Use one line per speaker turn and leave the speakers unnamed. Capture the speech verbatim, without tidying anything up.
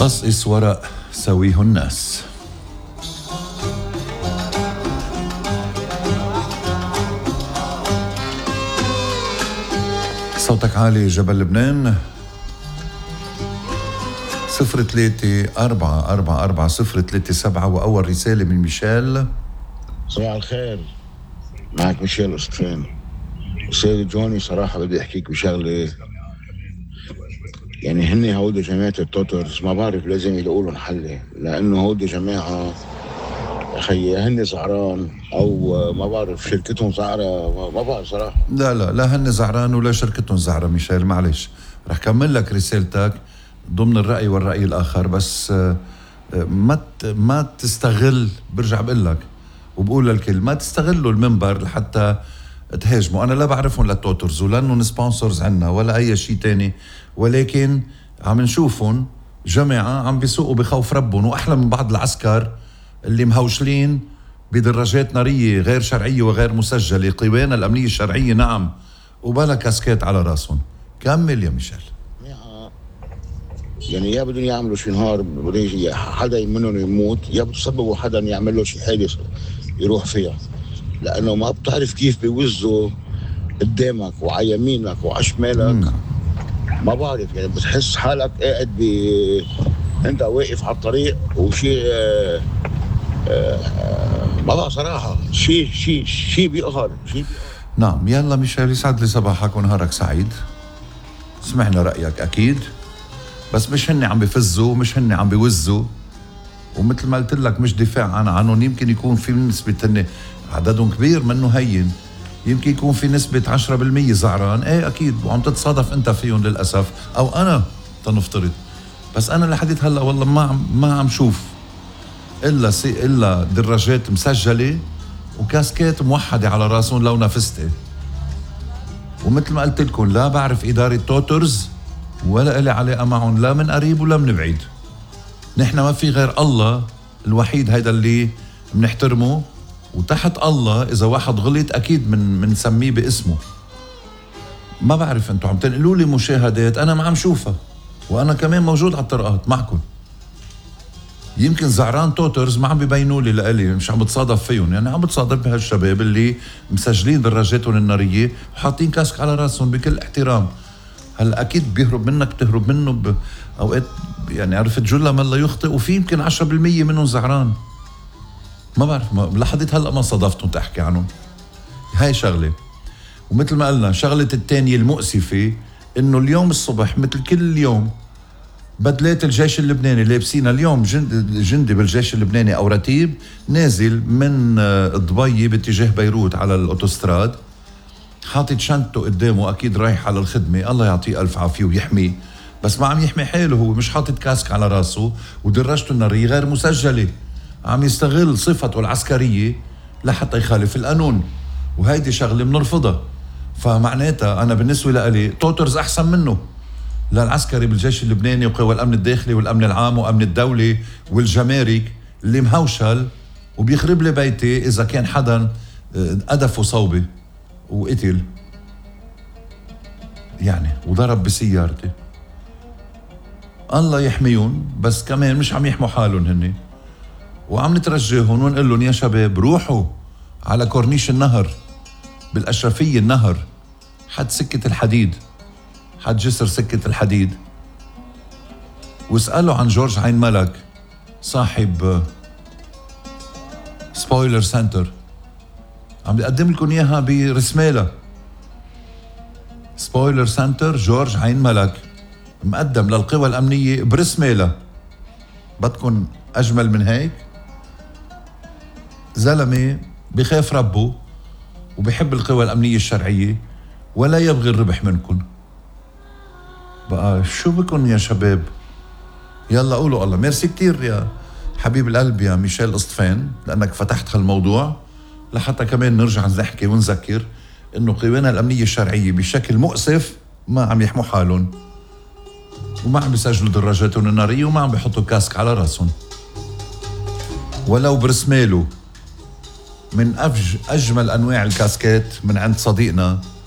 قصقص ورق سويه الناس. صوتك عالي جبل لبنان. صفر ثلاثة أربعة أربعة أربعة صفر ثلاثة سبعة. وأول رسالة من ميشيل.
صباح الخير، معك ميشيل أسطفين. سيد جوني، صراحة بدي أحكيك بشغلة. يعني هني هودي جماعة التوترز ما بعرف لازم يلاقوا لهم حل، لأنه هودي جماعة أخي هني زعران أو ما بعرف شركتهم زعرة، ما بعرف صراحة.
لا لا لا هن زعران ولا شركتهم زعرة ميشيل، معلش رح كمل لك رسالتك ضمن الرأي والرأي الآخر، بس ما ما تستغل. برجع بقول لك وبقول للكل ما تستغلوا المنبر لحتى تهاجموا. أنا لا بعرفهم للتوترز ولأنهم سبونسرز عنا ولا أي شيء تاني، ولكن عم نشوفهم جماعة عم بيسوقوا بخوف ربهم، وأحلى من بعض العسكر اللي مهوشلين بدراجات نارية غير شرعية وغير مسجلة. قوانا الأمنية الشرعية نعم وبلا كاسكيت على راسهم. كمل يا ميشيل.
يعني يا بدهم يعملوا شي نهار، بدهم حدا منهم يموت، يا بتسببوا حدا يعمل له شي حادث يروح فيها، لأنه ما بتعرف كيف بيوزوا قدامك وعلى يمينك وعلى شمالك. ما بعرف، يعني بتحس حالك قاعد ب انت واقف على الطريق وشيء آه آه ما بعرف صراحه، شيء شيء شيء بيقهر شيء.
نعم يلا ميشيل، يسعد لي صباحك ونهارك سعيد. سمعنا رأيك أكيد، بس مش هن عم بفزوا، مش هن عم بيوزوا، ومثل ما قلت لك مش دفاع عن عنهم. يمكن يكون في نسبة هن عددهم كبير منه هين، يمكن يكون في نسبة عشرة بالمية زعران، ايه اكيد، وعم تتصادف انت فيهم للأسف او انا تنفترض. بس انا لحديت هلا والله ما عم ما عم شوف الا سي الا دراجات مسجلة وكاسكيت موحدة على راسهم لو نفستي. ومثل ما قلت لكم لا بعرف إدارة توترز ولا إلي علاقة معهم لا من قريب ولا من بعيد. نحن ما في غير الله الوحيد هيدا اللي بنحترمه، وتحت الله إذا واحد غلط أكيد من منسميه باسمه. ما بعرف أنتوا عم تنقلوا لي مشاهدات أنا ما عم شوفها، وأنا كمان موجود على الطرقات معكم. يمكن زعران توترز ما عم بيبينوا لي لإلي، مش عم بتصادف فيهم، يعني عم بتصادف بهالشباب اللي مسجلين دراجاتهم النارية وحاطين كاسك على راسهم بكل احترام. هلا أكيد بيهرب منك بتهرب منه بأوقات، يعني عرفت جل من لا يخطئ، وفي يمكن عشرة بالمية منهم زعران. ما بعرف، ما لحديت هلا ما صادفتهم تحكي عنهم. هاي شغلة. ومثل ما قلنا شغلة التانية المؤسفة إنه اليوم الصبح مثل كل يوم بدلات الجيش اللبناني لابسينها اليوم. جندي, جندي بالجيش اللبناني أو رتيب نازل من دبي باتجاه بيروت على الأوتوستراد، حاطط شنطته قدامه، أكيد رايح على الخدمة، الله يعطيه ألف عافية ويحميه، بس ما عم يحمي حاله، هو مش حاطط كاسك على راسه ودراجته النارية غير مسجلة، عم يستغل صفته العسكرية لحتى يخالف القانون، وهيدي شغلة بنرفضها. فمعناتها أنا بالنسبة لي توترز أحسن منه للعسكري بالجيش اللبناني وقوى الأمن الداخلي والأمن العام وأمن الدولة والجمارك اللي مهوشل وبيخرب لي بيتي إذا كان حدا أدفه صوبة وقتل يعني وضرب بسيارتي. الله يحميهم، بس كمان مش عم يحموا حالهم هني، وعم نترجيهم ونقول لهم يا شباب روحوا على كورنيش النهر بالأشرفية، النهر حد سكة الحديد، حد جسر سكة الحديد، واسألوا عن جورج عين ملك صاحب سبويلر سنتر، عم بقدم لكم إياها برسمالة. سبويلر سنتر جورج عين ملك مقدم للقوى الأمنية برسمالة. بدكم أجمل من هيك؟ زلمة بخاف ربه وبحب القوى الأمنية الشرعية ولا يبغي الربح منكم. بقى شو بكن يا شباب؟ يلا قولوا الله. ميرسي كتير يا حبيب القلب يا ميشيل أسطفين لأنك فتحت هالموضوع، لحتى كمان نرجع نحكي ونذكر إنه قوانا الأمنية الشرعية بشكل مؤسف ما عم يحموا حالهم، وما عم بيسجلوا دراجاتهم النارية، وما عم بيحطوا كاسك على راسهم ولو برسماله من أفج أجمل أنواع الكاسكات من عند صديقنا